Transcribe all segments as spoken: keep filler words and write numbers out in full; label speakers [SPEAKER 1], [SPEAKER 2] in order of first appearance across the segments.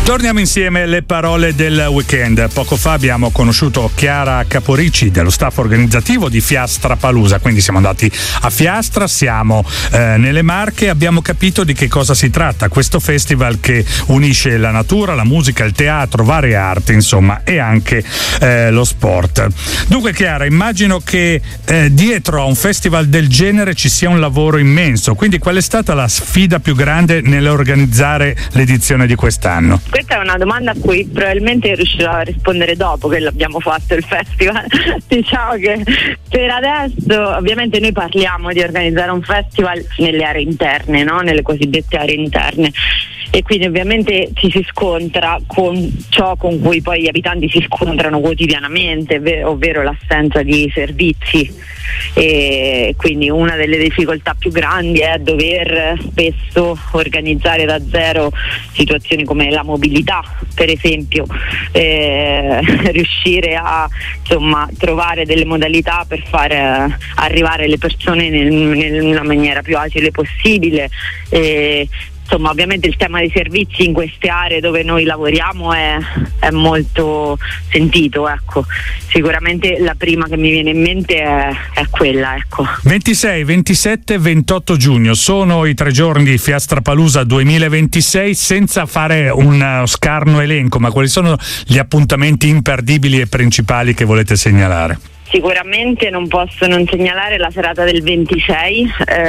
[SPEAKER 1] Torniamo insieme alle parole del weekend. Poco fa abbiamo conosciuto Chiara Caporici dello staff organizzativo di Fiastrapalooza, quindi siamo andati a Fiastra, siamo eh, nelle Marche, abbiamo capito di che cosa si tratta, questo festival che unisce la natura, la musica, il teatro, varie arti, insomma, e anche eh, lo sport. Dunque Chiara, immagino che eh, dietro a un festival del genere ci sia un lavoro immenso, quindi qual è stata la sfida più grande nell'organizzare l'edizione di quest'anno?
[SPEAKER 2] Questa è una domanda a cui probabilmente riuscirò a rispondere dopo che l'abbiamo fatto il festival. Diciamo che per adesso ovviamente noi parliamo di organizzare un festival nelle aree interne, no? Nelle cosiddette aree interne, e quindi ovviamente ci si scontra con ciò con cui poi gli abitanti si scontrano quotidianamente, ovvero l'assenza di servizi, e quindi una delle difficoltà più grandi è dover spesso organizzare da zero situazioni come la mobilità, per esempio, eh, riuscire a insomma trovare delle modalità per far eh, arrivare le persone nel, nella maniera più agile possibile. Eh, Insomma, ovviamente il tema dei servizi in queste aree dove noi lavoriamo è, è molto sentito, ecco. Sicuramente la prima che mi viene in mente è, è quella, ecco.
[SPEAKER 1] ventisei, ventisette, ventotto giugno sono i tre giorni di Fiastrapalooza duemilaventisei, senza fare un scarno elenco, ma quali sono gli appuntamenti imperdibili e principali che volete segnalare?
[SPEAKER 2] Sicuramente non posso non segnalare la serata del ventisei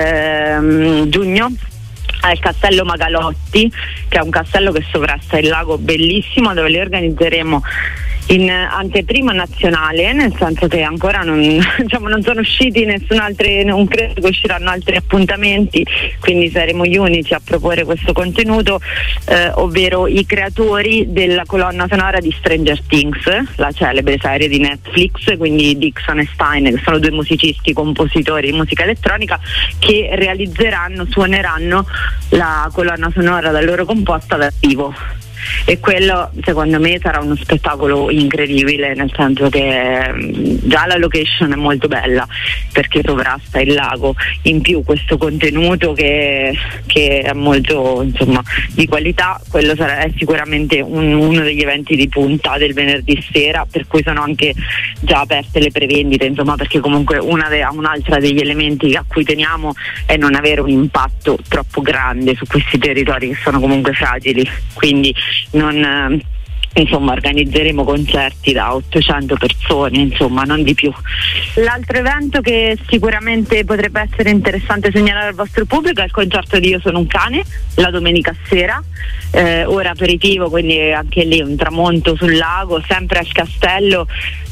[SPEAKER 2] ehm, giugno al Castello Magalotti, che è un castello che sovrasta il lago, bellissimo, dove li organizzeremo in anteprima nazionale, nel senso che ancora non, diciamo, non sono usciti nessun altri, non credo che usciranno altri appuntamenti, quindi saremo gli unici a proporre questo contenuto, eh, ovvero i creatori della colonna sonora di Stranger Things, la celebre serie di Netflix, quindi Dixon e Stein, che sono due musicisti, compositori di musica elettronica, che realizzeranno, suoneranno la colonna sonora da loro composta dal vivo. E quello secondo me sarà uno spettacolo incredibile, nel senso che mh, già la location è molto bella perché sovrasta il lago, in più questo contenuto che, che è molto insomma di qualità, quello sarà è sicuramente un, uno degli eventi di punta del venerdì sera, per cui sono anche già aperte le prevendite, insomma, perché comunque una de, un'altra degli elementi a cui teniamo è non avere un impatto troppo grande su questi territori che sono comunque fragili, quindi non eh, insomma organizzeremo concerti da ottocento persone, insomma, non di più. L'altro evento che sicuramente potrebbe essere interessante segnalare al vostro pubblico è il concerto di Io sono un cane, la domenica sera, eh, ora aperitivo, quindi anche lì un tramonto sul lago, sempre al castello,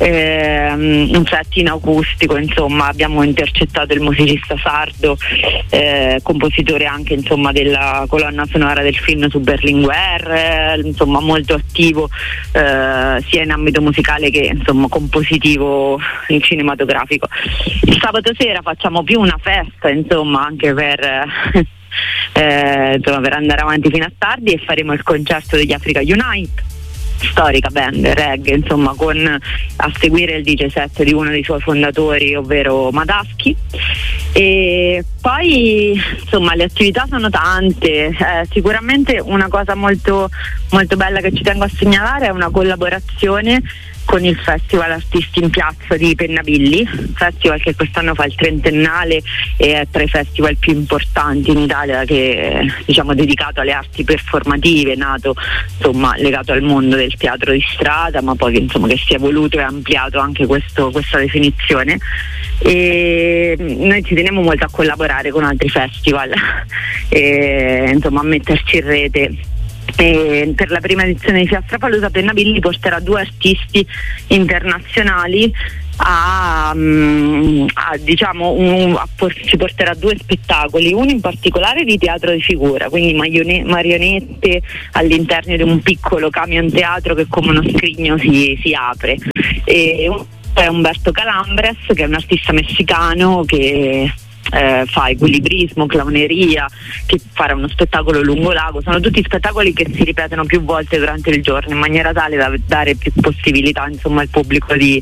[SPEAKER 2] ehm, un settino acustico, insomma abbiamo intercettato il musicista sardo, eh, compositore anche insomma della colonna sonora del film su Berlinguer, eh, insomma molto attivo eh, sia in ambito musicale che insomma compositivo in cinematografico. Il sabato sera facciamo più una festa, insomma, anche per eh, insomma, per andare avanti fino a tardi, e faremo il concerto degli Africa Unite, storica band reggae, insomma, con a seguire il D J set di uno dei suoi fondatori, ovvero Madaschi. E poi insomma le attività sono tante, eh, sicuramente una cosa molto molto bella che ci tengo a segnalare è una collaborazione con il Festival Artisti in Piazza di Pennabilli, festival che quest'anno fa il trentennale e è tra i festival più importanti in Italia, che diciamo dedicato alle arti performative, nato insomma legato al mondo del teatro di strada, ma poi insomma che si è evoluto e ampliato anche questo, questa definizione. E noi ci teniamo molto a collaborare con altri festival e insomma a metterci in rete. E per la prima edizione di Fiastrapalooza Pennabilli porterà due artisti internazionali a, a diciamo un, a, ci porterà due spettacoli, uno in particolare di teatro di figura, quindi marione, marionette all'interno di un piccolo camion teatro che come uno scrigno si, si apre, e è Umberto Calambres, che è un artista messicano che Eh, fa equilibrismo, clowneria, che farà uno spettacolo lungo lago. Sono tutti spettacoli che si ripetono più volte durante il giorno, in maniera tale da dare più possibilità insomma al pubblico di,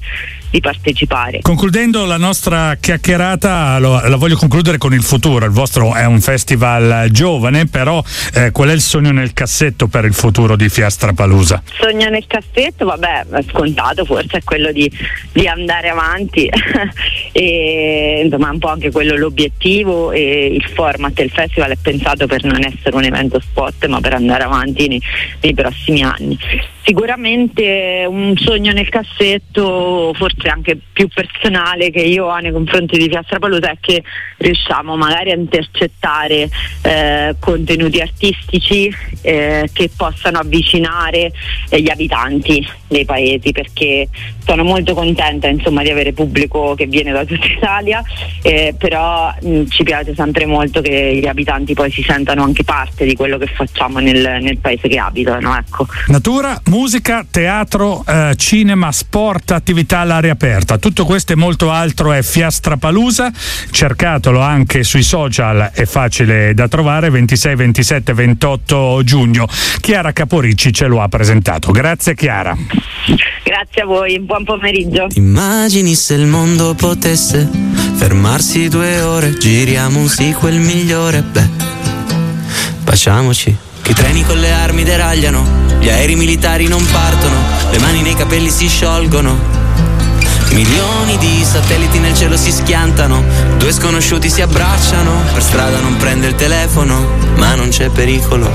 [SPEAKER 2] di partecipare.
[SPEAKER 1] Concludendo la nostra chiacchierata, lo, la voglio concludere con il futuro. Il vostro è un festival giovane, però eh, qual è il sogno nel cassetto per il futuro di Fiastrapalooza?
[SPEAKER 2] Sogno nel cassetto, vabbè, è scontato, forse è quello di, di andare avanti e insomma un po' anche quello l'obiettivo, e il format del festival è pensato per non essere un evento spot, ma per andare avanti nei, nei prossimi anni. Sicuramente un sogno nel cassetto, forse anche più personale, che io ho nei confronti di Fiastrapalooza, è che riusciamo magari a intercettare eh, contenuti artistici eh, che possano avvicinare eh, gli abitanti dei paesi, perché sono molto contenta insomma di avere pubblico che viene da tutta Italia, eh, però mh, ci piace sempre molto che gli abitanti poi si sentano anche parte di quello che facciamo nel, nel paese che abitano, ecco.
[SPEAKER 1] Natura, musica, teatro, eh, cinema, sport, attività all'aria aperta, tutto questo e molto altro è Fiastrapalooza. Cercatelo anche sui social, è facile da trovare. Ventisei, ventisette, ventotto giugno. Chiara Caporicci ce lo ha presentato. Grazie Chiara.
[SPEAKER 2] Grazie a voi, buon pomeriggio.
[SPEAKER 3] Immagini se il mondo potesse fermarsi due ore, giriamo un sequel migliore, beh, baciamoci. Che i treni con le armi deragliano, gli aerei militari non partono, le mani nei capelli si sciolgono, milioni di satelliti nel cielo si schiantano, due sconosciuti si abbracciano, per strada non prende il telefono, ma non c'è pericolo.